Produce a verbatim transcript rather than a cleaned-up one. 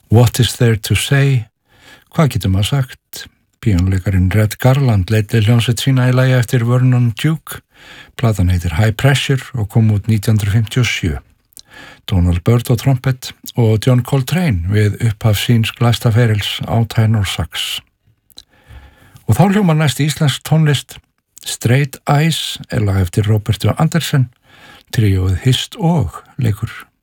What is there to say? Hvað getur maður sagt? Píanóleikarinn Red Garland leiddi hljómsveit sína í lagi eftir Vernon Duke. Platan heitir High Pressure og kom út nítján hundruð fimmtíu og sjö. Donald Byrd á trompet og John Coltrane við upphaf síns glæsta ferils á tenor sax. Og þá hljómar næst íslensk tónlist. Straight Eyes er lag eftir Robertu Andersen, tríóið Hist og leikur.